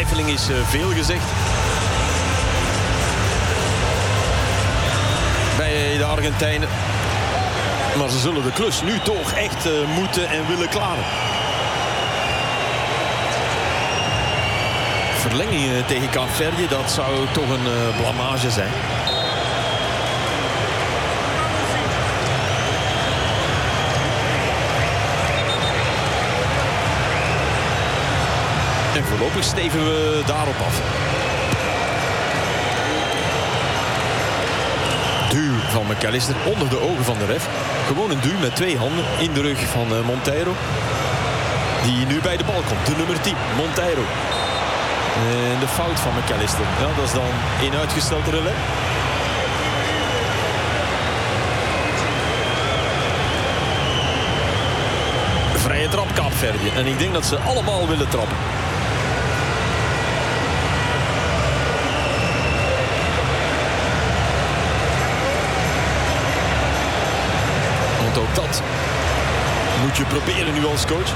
Betwijfeling is veel gezegd. Bij de Argentijnen. Maar ze zullen de klus nu toch echt moeten en willen klaren. Verlengingen tegen Kaapverdië, dat zou toch een blamage zijn. En voorlopig steven we daarop af. Duw van McAllister onder de ogen van de ref. Gewoon een duw met 2 handen in de rug van Monteiro. Die nu bij de bal komt. De nummer 10, Monteiro. En de fout van McAllister. Ja, dat is dan in uitgesteld relais. Vrije trap Kaapverdië. En ik denk dat ze allemaal willen trappen. Want ook dat moet je proberen nu als coach.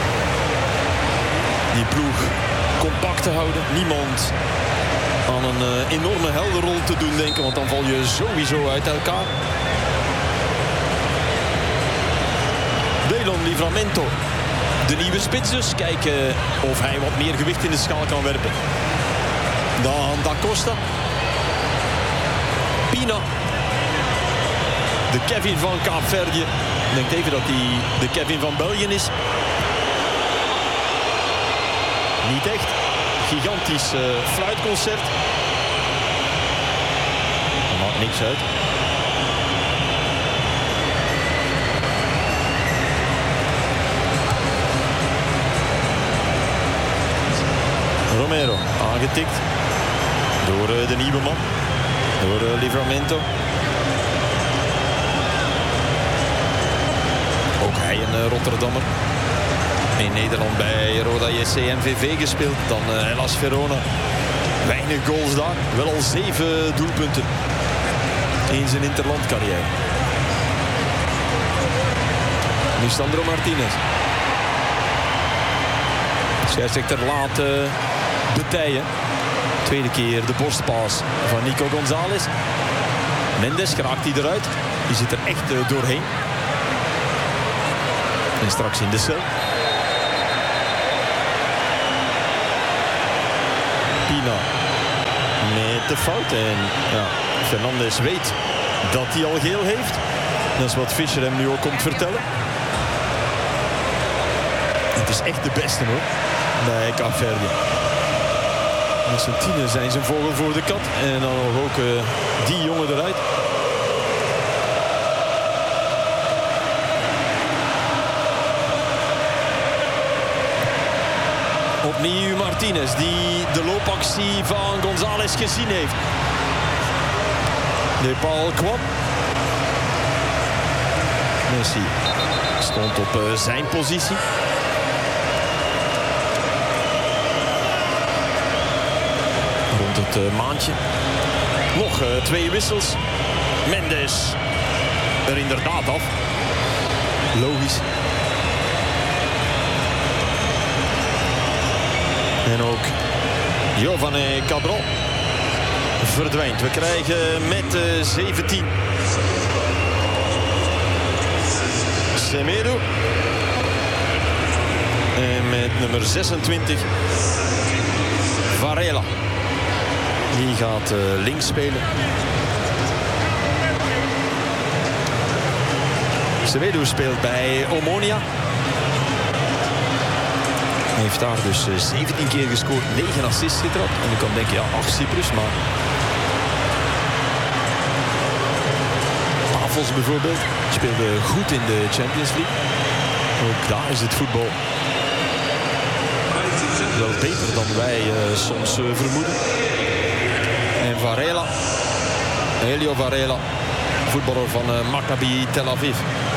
Die ploeg compact te houden. Niemand aan een enorme helderrol te doen denken. Want dan val je sowieso uit elkaar. Delon Livramento. De nieuwe spits dus. Kijken of hij wat meer gewicht in de schaal kan werpen. Dan Da Costa. Pina. De Kevin van Kaapverdië. Ik denk even dat hij de Kevin van België is. Niet echt. Gigantisch fluitconcert. Dat maakt niks uit. Romero aangetikt door de nieuwe man. Door Livramento. Ook hij een Rotterdammer. In Nederland bij Roda JC MVV gespeeld. Dan Hellas Verona. Weinig goals daar. Wel al 7 doelpunten in zijn interlandcarrière. Nu Sandro Martinez. Scheidsrechter laat betijen. Tweede keer de borstpaas van Nico González. Mendes geraakt hij eruit. Die zit er echt doorheen. En straks in de cel. Pina met de fout. En ja, Fernandes weet dat hij al geel heeft. Dat is wat Fischer hem nu ook komt vertellen. Het is echt de beste hoor. Bij Kaapverdië. Met z'n tienen zijn ze een vogel voor de kat. En dan nog ook die jongen eruit. Opnieuw Martinez die de loopactie van González gezien heeft. De bal kwam. Messi stond op zijn positie. Rond het maandje. Nog 2 wissels. Mendes er inderdaad af. Logisch. En ook Giovanni Cabral verdwijnt. We krijgen met 17 Semedo. En met nummer 26 Varela. Die gaat links spelen. Semedo speelt bij Omonia. Hij heeft daar dus 17 keer gescoord, 9 assists getrapt. En ik kan denken, ja, 8 Cyprus, maar... Pavos bijvoorbeeld speelde goed in de Champions League. Ook daar is het voetbal wel beter dan wij soms vermoeden. En Varela, Helio Varela, voetballer van Maccabi Tel Aviv.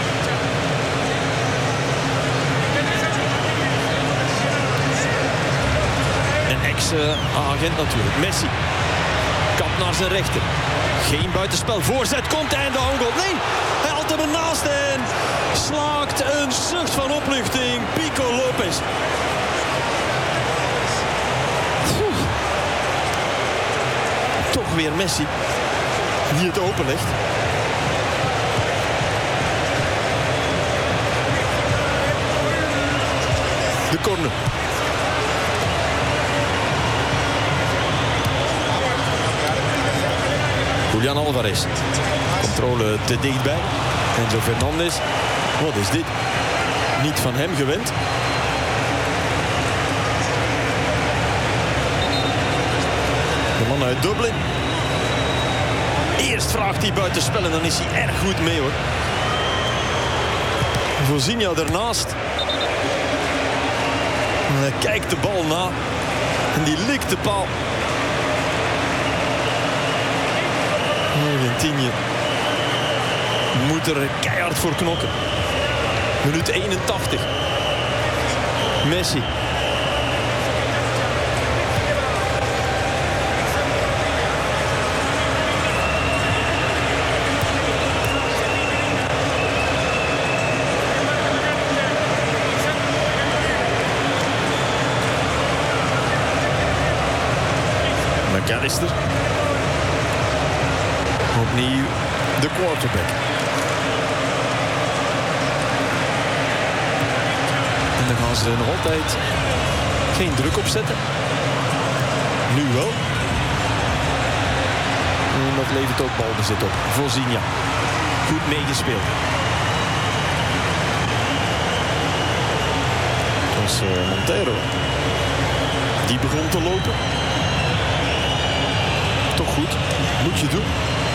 Ex-agent natuurlijk. Messi. Kap naar zijn rechter. Geen buitenspel. Voorzet komt en de aangoal. Nee, hij haalt hem ernaast en slaakt een zucht van opluchting. Pico Lopez. weer Messi. Die het openlegt. De corner. Julian Alvarez. Controle te dichtbij. Enzo Fernandez. Wat is dit? Niet van hem gewend. De man uit Dublin. Eerst vraagt hij buitenspel en dan is hij erg goed mee hoor. Voorzien ernaast. En hij kijkt de bal na. En die likt de paal. Argentinië moet er keihard voor knokken. Minuut 81. Messi. McAllister. Opnieuw de quarterback. En dan gaan ze er nog altijd geen druk op zetten. Nu wel. En dat levert ook balbezit op. Voorzien. Goed meegespeeld. Dat was Montero. Die begon te lopen. Toch goed. Moet je doen.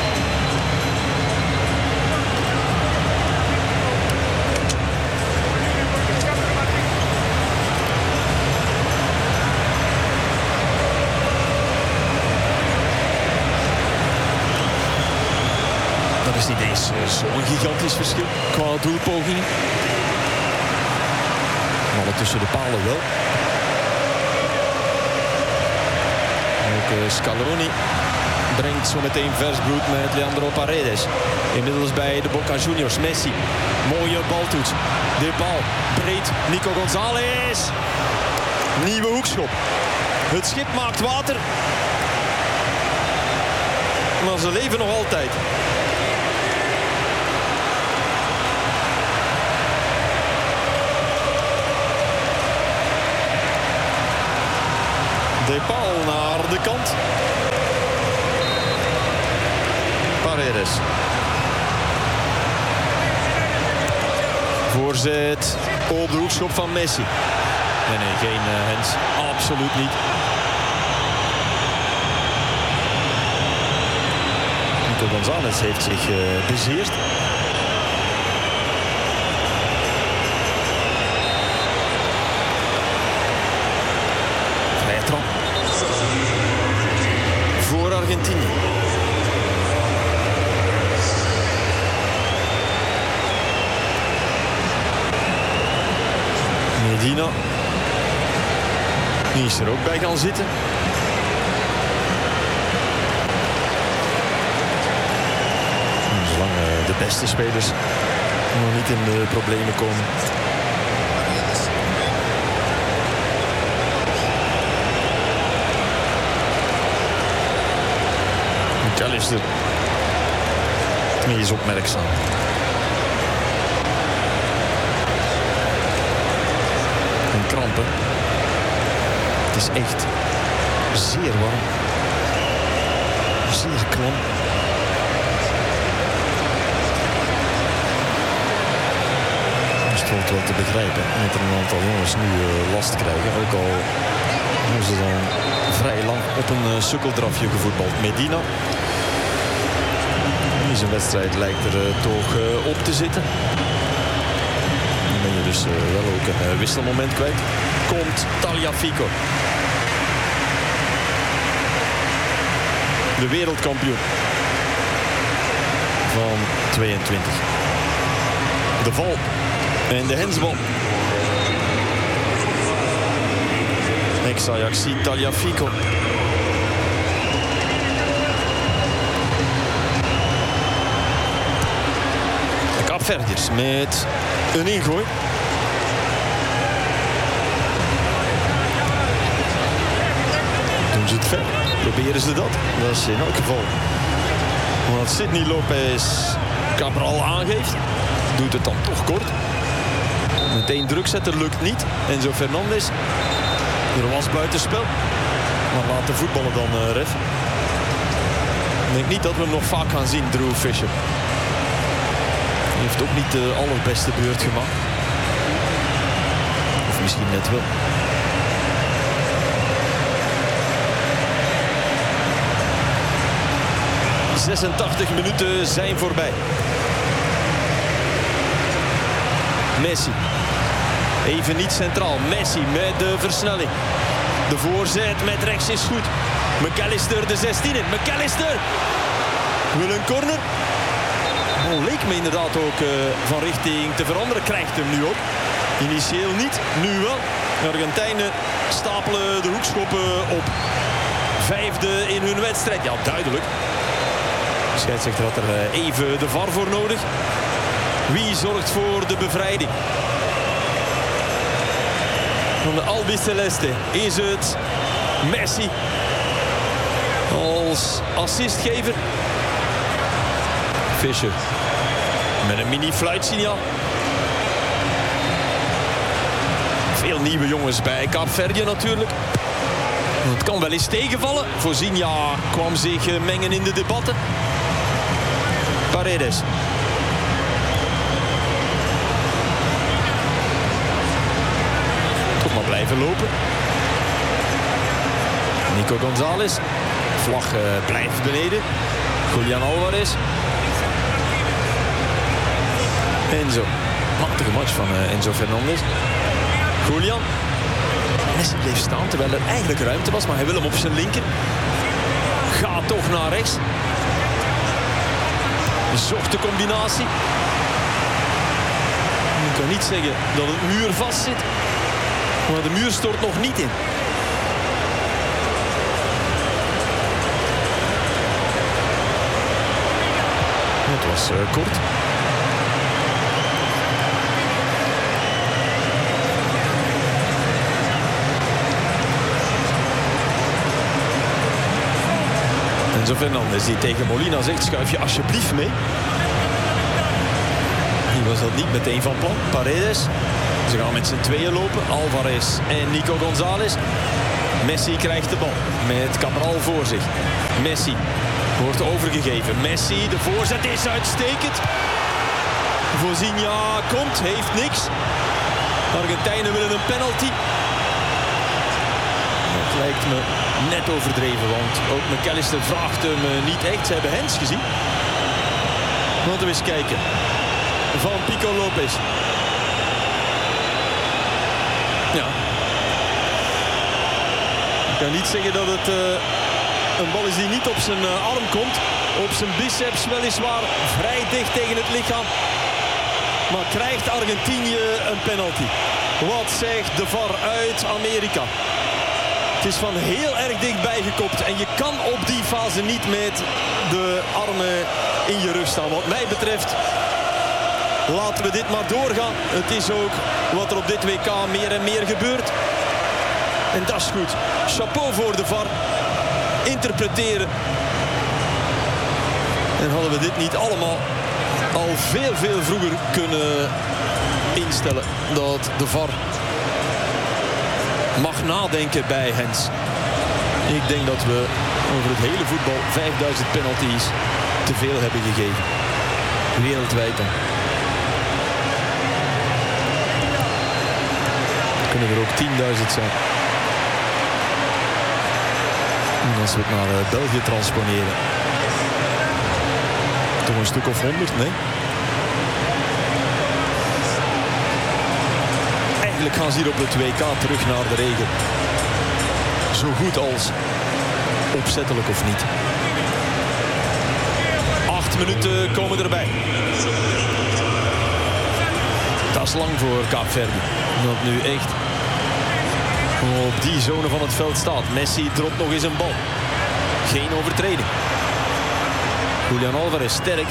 Dat is niet eens zo'n gigantisch verschil qua doelpogingen. Maar tussen de palen wel. Ook Scaloni brengt zo meteen vers bloed met Leandro Paredes. Inmiddels bij de Boca Juniors. Messi. Mooie baltoets. De bal breed. Nico González. Nieuwe hoekschop. Het schip maakt water. Maar ze leven nog altijd. De bal naar de kant. Paredes. Voorzet op de hoekschop van Messi. Nee, geen hands. Absoluut niet. Nico González heeft zich bezeerd. Vrije trap. Voor Argentinië. Medina. Die is er ook bij gaan zitten. Zolang de beste spelers nog niet in de problemen komen. McAllister. Die is opmerkzaam. En krampen. Het is echt zeer warm. Zeer klam. Dat is wel te begrijpen. Dat er een aantal jongens nu last krijgen. Ook al hebben ze dan vrij lang op een sukkeldrafje gevoetbald. Medina. In zijn wedstrijd lijkt er toch op te zitten. Dan ben je dus wel ook een wisselmoment kwijt. Komt Tagliafico. De wereldkampioen van 22. De val en de hensbal. Ex-Ajaxie Tagliafico. De Kaapverdiërs met een ingooi. Doen ze het ver. Proberen ze dat? Dat is in elk geval. Want Sidney Lopez Cabral aangeeft. Doet het dan toch kort. Meteen druk zetten lukt niet. Enzo Fernandez. Er was buitenspel. Maar laat de voetballen dan ref. Ik denk niet dat we hem nog vaak gaan zien, Drew Fisher. Hij heeft ook niet de allerbeste beurt gemaakt. Of misschien net wel. De 86 minuten zijn voorbij. Messi. Even niet centraal. Messi met de versnelling. De voorzet met rechts is goed. McAllister de 16 in. McAllister wil een corner. Leek me inderdaad ook van richting te veranderen. Krijgt hem nu op. Initieel niet, nu wel. De Argentijnen stapelen de hoekschoppen op. 5e in hun wedstrijd. Ja, duidelijk. De scheidsrechter had er even de VAR voor nodig. Wie zorgt voor de bevrijding? Van de Albiceleste is het Messi als assistgever. Fischer met een mini fluitsignaal. Veel nieuwe jongens bij Kaapverdië natuurlijk. Het kan wel eens tegenvallen. Voorzinja kwam zich mengen in de debatten. Paredes. Toch maar blijven lopen. Nico González. Vlag blijft beneden. Julian Alvarez. Enzo. Matige match van Enzo Fernandez. Julian. Messi bleef staan terwijl er eigenlijk ruimte was, maar hij wil hem op zijn linker. Gaat toch naar rechts. Zocht de combinatie. Ik kan niet zeggen dat het muur vast zit. Maar de muur stort nog niet in. Het was kort. Enzo Fernandez die tegen Molina zegt, schuif je alsjeblieft mee. Die was dat niet meteen van plan. Paredes. Ze gaan met z'n tweeën lopen. Alvarez en Nico González. Messi krijgt de bal met Cabral voor zich. Messi wordt overgegeven. Messi, de voorzet is uitstekend. Voorzinja komt, heeft niks. De Argentijnen willen een penalty. Dat lijkt me net overdreven, want ook McAllister vraagt hem niet echt. Ze hebben Hens gezien. Laten we eens kijken. Van Pico Lopez. Ja. Ik kan niet zeggen dat het een bal is die niet op zijn arm komt. Op zijn biceps weliswaar vrij dicht tegen het lichaam. Maar krijgt Argentinië een penalty. Wat zegt de VAR uit Amerika? Het is van heel erg dichtbij gekopt. En je kan op die fase niet met de armen in je rug staan. Wat mij betreft laten we dit maar doorgaan. Het is ook wat er op dit WK meer en meer gebeurt. En dat is goed. Chapeau voor de VAR. Interpreteren. En hadden we dit niet allemaal al veel vroeger kunnen instellen. Dat de VAR mag nadenken bij Hens. Ik denk dat we over het hele voetbal 5000 penalties te veel hebben gegeven. Wereldwijd dan. Kunnen er ook 10.000 zijn. En als we het naar België transponeren. Toch een stuk of 100, nee? Eigenlijk gaan ze hier op het WK terug naar de regel. Zo goed als opzettelijk of niet. 8 minuten komen erbij. Dat is lang voor Kaapverdië. Dat nu echt op die zone van het veld staat. Messi dropt nog eens een bal. Geen overtreding. Julian Alvarez sterk.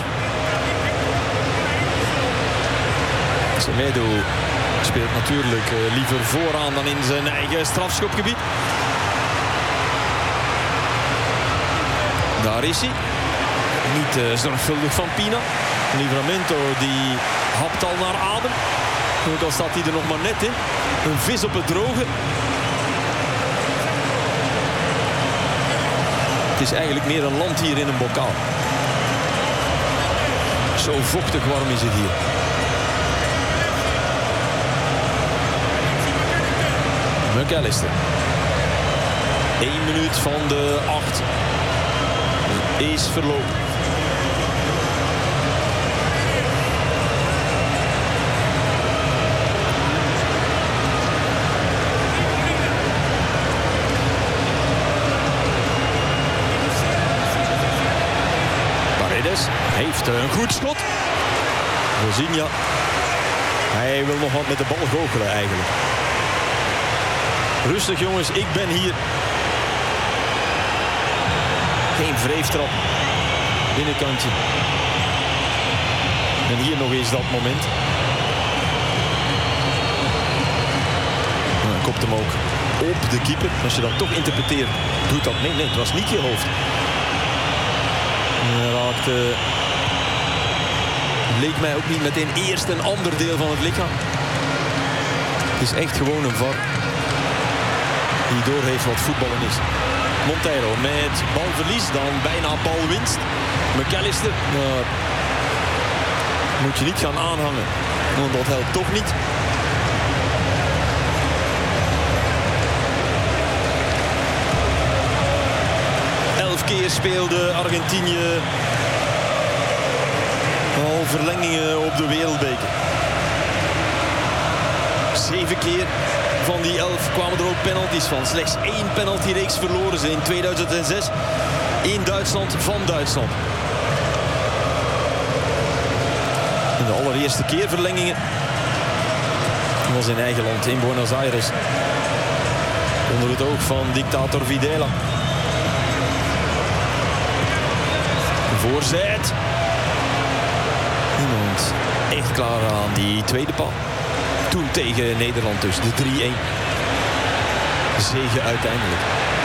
Semedo speelt natuurlijk liever vooraan dan in zijn eigen strafschopgebied. Daar is hij. Niet zorgvuldig van Pina. Livramento die hapt al naar adem. Ook al staat hij er nog maar net in. Een vis op het droge. Het is eigenlijk meer een land hier in een bokaal. Zo vochtig warm is het hier. McAllister. 1 minuut van de 8 is verlopen. Paredes heeft een goed schot. Vozinha. Hij wil nog wat met de bal goochelen eigenlijk. Rustig jongens, ik ben hier. Geen wreeftrap. Binnenkantje. En hier nog eens dat moment. Nou, kopt hem ook op de keeper. Als je dan toch interpreteert, doet dat. Nee, het was niet je hoofd. Hij raakte... leek mij ook niet meteen eerst een ander deel van het lichaam. Het is echt gewoon een VAR die doorheeft wat voetballen is. Monteiro met balverlies, dan bijna balwinst. McAllister, moet je niet gaan aanhangen, want dat helpt toch niet. Keer speelde Argentinië al verlengingen op de wereldbeker. 7 keer van die 11 kwamen er ook penalties van. Slechts 1 penaltyreeks verloren ze in 2006 in Duitsland van Duitsland. En de allereerste keer verlengingen was in eigen land, in Buenos Aires. Onder het oog van dictator Videla. Voorzet. Iemand echt klaar aan die tweede paal. Toen tegen Nederland dus, de 3-1. Zege uiteindelijk.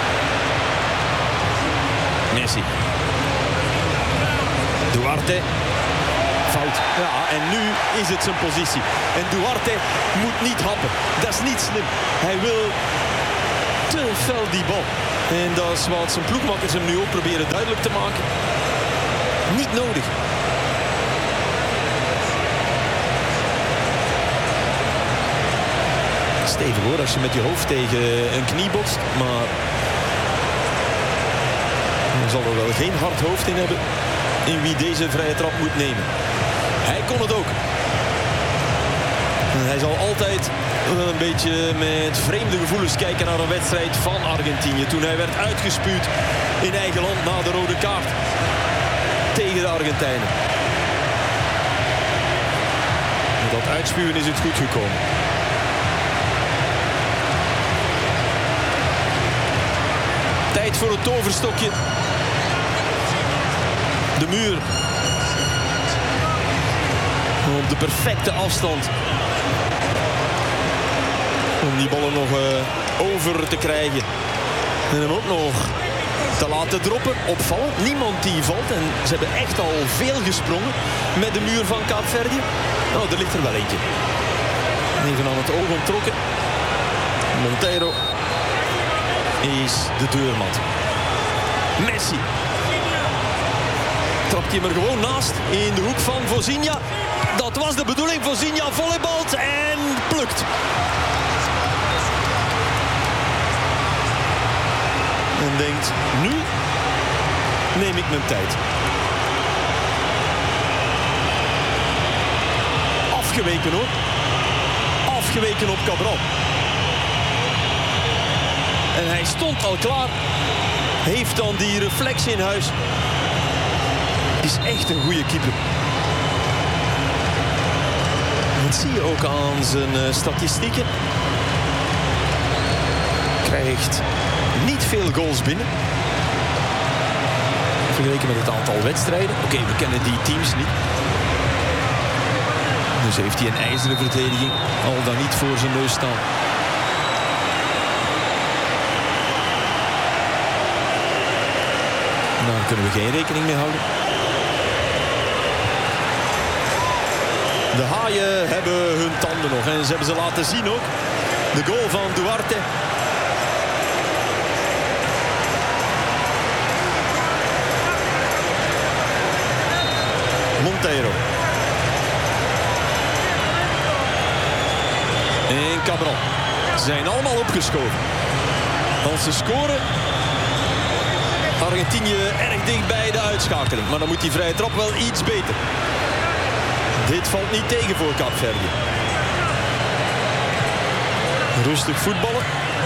Messi. Duarte. Fout. Ja, en nu is het zijn positie. En Duarte moet niet happen. Dat is niet slim. Hij wil te fel die bal. En dat is wat zijn ploegmakkers hem nu ook proberen duidelijk te maken. Niet nodig. Stevig hoor, als je met je hoofd tegen een knie botst. Maar dan zal er wel geen hard hoofd in hebben in wie deze vrije trap moet nemen. Hij kon het ook. En hij zal altijd een beetje met vreemde gevoelens kijken naar een wedstrijd van Argentinië. Toen hij werd uitgespuwd in eigen land na de rode kaart. Tegen de Argentijnen. Met dat uitspuwen is het goed gekomen. Tijd voor het toverstokje. De muur. Op de perfecte afstand. Om die ballen nog over te krijgen. En hem ook nog te laten droppen, opvallend. Niemand die valt en ze hebben echt al veel gesprongen met de muur van Kaapverdië. Nou, er ligt er wel eentje. Even aan het oog onttrokken. Monteiro is de deurmat. Messi. Trapt hij hem er gewoon naast in de hoek van Vozinha. Dat was de bedoeling. Vozinha volleybalt en plukt. En denkt, nu neem ik mijn tijd. Afgeweken hoor. Afgeweken op Cabral. En hij stond al klaar. Heeft dan die reflex in huis. Is echt een goede keeper. Dat zie je ook aan zijn statistieken. Krijgt niet veel goals binnen. Vergeleken met het aantal wedstrijden. Oké, we kennen die teams niet. Dus heeft hij een ijzeren verdediging. Al dan niet voor zijn neus staan. Daar kunnen we geen rekening mee houden. De haaien hebben hun tanden nog en ze hebben ze laten zien ook. De goal van Duarte. Monteiro. En Cabral. Ze zijn allemaal opgeschoven. Als ze scoren, Argentinië erg dicht bij de uitschakeling. Maar dan moet die vrije trap wel iets beter. Dit valt niet tegen voor Kaapverdië. Rustig voetballen.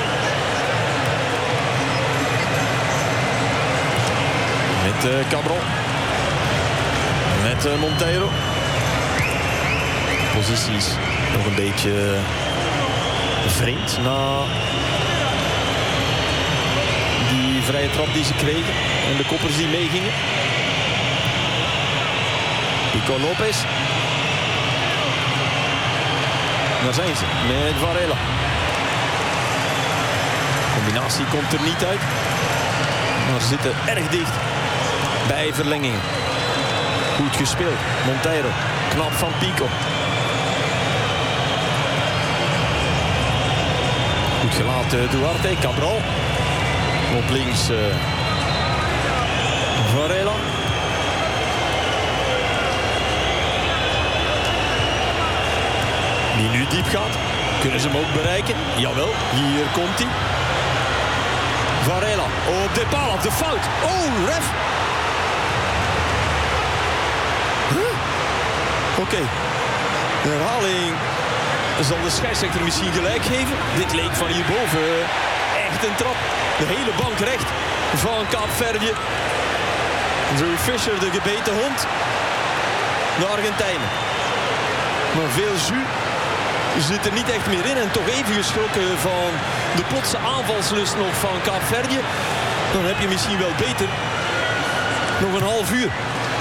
Met Cabral. Met Monteiro. Posities nog een beetje vreemd na die vrije trap die ze kregen. En de koppers die meegingen. Pico Lopez. Daar zijn ze, met Varela. De combinatie komt er niet uit. Maar ze zitten erg dicht bij verlengingen. Goed gespeeld. Monteiro. Knap van Pico. Goed gelaten Duarte. Cabral. Op links Varela. Die nu diep gaat. Kunnen ze hem ook bereiken? Jawel, hier komt hij. Varela op de paal, de fout. Oh, ref. Oké. De herhaling zal de scheidsrechter misschien gelijk geven. Dit leek van hierboven echt een trap. De hele bank recht van Kaapverdië. Drew Fisher, de gebeten hond. De Argentijnen. Maar veel jus zit er niet echt meer in. En toch even geschrokken van de plotse aanvalslust nog van Kaapverdië. Dan heb je misschien wel beter nog een half uur.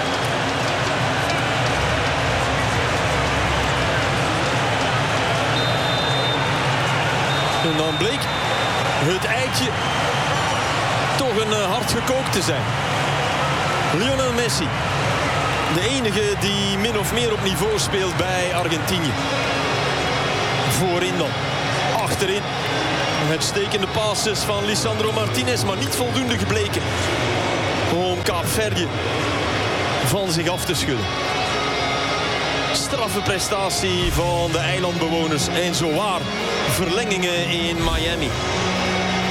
En dan bleek het eitje toch een hard gekookt te zijn. Lionel Messi. De enige die min of meer op niveau speelt bij Argentinië. Voorin dan. Achterin. Uitstekende passes van Lisandro Martinez. Maar niet voldoende gebleken om Kaapverdië van zich af te schudden. Straffe prestatie van de eilandbewoners. En zowaar verlengingen in Miami.